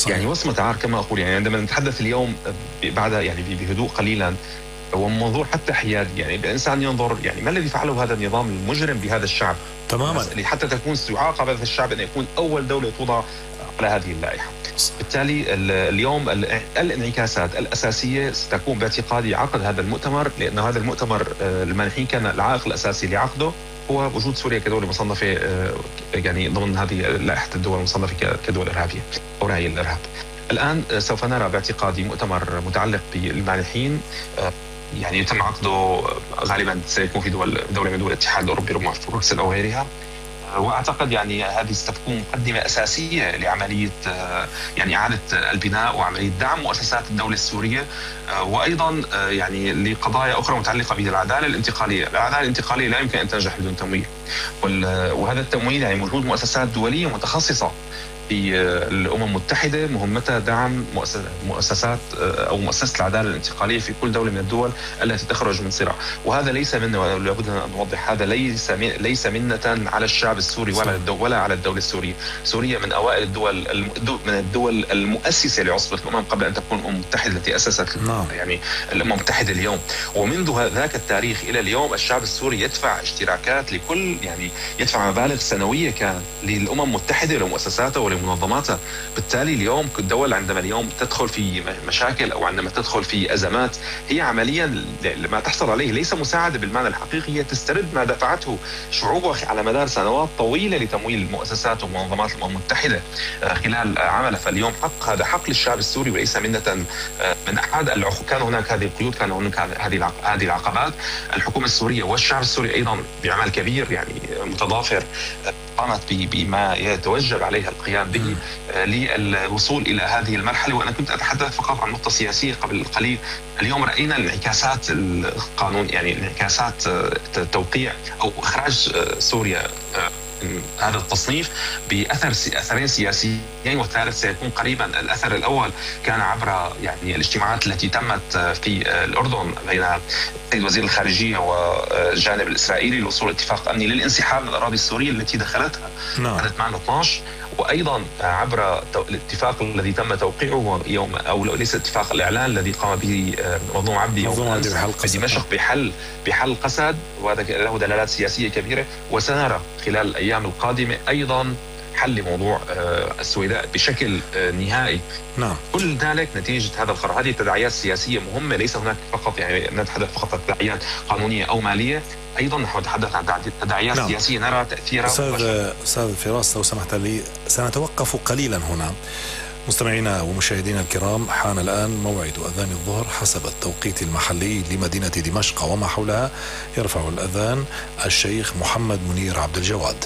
يعني وصمة عار كما أقول. يعني عندما نتحدث اليوم بعد يعني بهدوء قليلا ومنظور حتى حيادي، يعني الإنسان ينظر يعني ما الذي فعله هذا النظام المجرم بهذا الشعب تماما، حتى تكون يعاقب هذا الشعب أن يكون أول دولة توضع على هذه اللائحة. بالتالي اليوم الانعكاسات الأساسية ستكون باعتقادي عقد هذا المؤتمر، لأن هذا المؤتمر المانحين كان العائق الأساسي لعقده هو وجود سوريا كدولة مصنفة يعني ضمن هذه لائحة الدول المصنفة كدول إرهابية أو رأي الإرهاب. الآن سوف نرى باعتقادي مؤتمر متعلق بالمانحين يعني يتم عقده غالبا سيكون في دولة من دول الاتحاد الأوروبي ربما في بروكسل أو غيرها. واعتقد يعني هذه ستكون مقدمه اساسيه لعمليه يعني اعاده البناء وعمليه دعم مؤسسات الدوله السوريه، وايضا يعني لقضايا اخرى متعلقه بالعداله الانتقاليه. العداله الانتقاليه لا يمكن ان تنجح بدون تمويل، وهذا التمويل يعني وجود مؤسسات دوليه متخصصه في الأمم المتحدة مهمتها دعم مؤسسات أو مؤسسة العدالة الانتقالية في كل دولة من الدول التي تخرج من صراع. وهذا ليس منه، لابد أن نوضح هذا ليس منة على الشعب السوري ولا على الدولة السورية. سوريا من أوائل الدول المؤسسة لعصبة الأمم قبل أن تكون الأمم المتحدة التي أسست يعني الأمم المتحدة اليوم. ومنذ ذاك التاريخ إلى اليوم الشعب السوري يدفع اشتراكات لكل يعني يدفع مبالغ سنوية كانت للأمم المتحدة ولمؤسساتها ولمنظماتها. بالتالي اليوم الدول عندما اليوم تدخل في مشاكل أو عندما تدخل في أزمات هي عمليا ما تحصل عليه ليس مساعدة بالمعنى الحقيقي، هي تسترد ما دفعته شعوبها على مدار سنوات طويلة لتمويل المؤسسات ومنظمات الأمم المتحدة خلال عملها. فاليوم هذا حق للشعب السوري وليس منة من أحد. كان هناك هذه القيود، كان هناك هذه العقبات. الحكومة السورية والشعب السوري أيضا بعمل كبير يعني متضافر قامت بما يتوجب عليها القيام به للوصول إلى هذه المرحلة. وأنا كنت أتحدث فقط عن نقطة سياسية قبل قليل. اليوم رأينا انعكاسات القانون، يعني انعكاسات توقيع أو إخراج سوريا هذا التصنيف أثرين سياسيين، والثالث سيكون قريبا. الأثر الأول كان عبر يعني الاجتماعات التي تمت في الأردن بين السيد وزير الخارجية والجانب الإسرائيلي لوصول اتفاق أمني للانسحاب من الأراضي السورية التي دخلتها سنة 2012. وأيضا عبر الاتفاق الذي تم توقيعه يوم أو ليس اتفاق الإعلان الذي قام به منظوم عبدي يوم بدمشق بحل قسد، وهذا له دلالات سياسية كبيرة. وسنرى خلال الأيام القادمة أيضا حل موضوع السويداء بشكل نهائي. كل ذلك نتيجة هذا القرار. هذه تداعيات سياسية مهمة، ليس هناك فقط يعني نتحدث فقط عن تداعيات قانونية أو مالية، أيضا نحن نتحدث عن تداعيات سياسية نرى تأثيرها. أستاذ فراس لو سمحت لي سنتوقف قليلا هنا. مستمعينا ومشاهدينا الكرام، حان الآن موعد أذان الظهر حسب التوقيت المحلي لمدينة دمشق وما حولها. يرفع الأذان الشيخ محمد منير عبد الجواد.